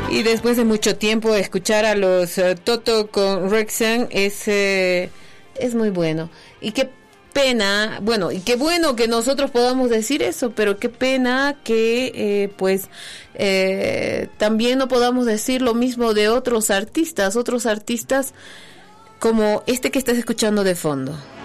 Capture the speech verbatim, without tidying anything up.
Y después de mucho tiempo escuchar a los uh, Toto con Roxanne es, eh, es muy bueno. Y qué pena, bueno, y qué bueno que nosotros podamos decir eso, pero qué pena que eh, pues eh, también no podamos decir lo mismo de otros artistas, otros artistas como este que estás escuchando de fondo.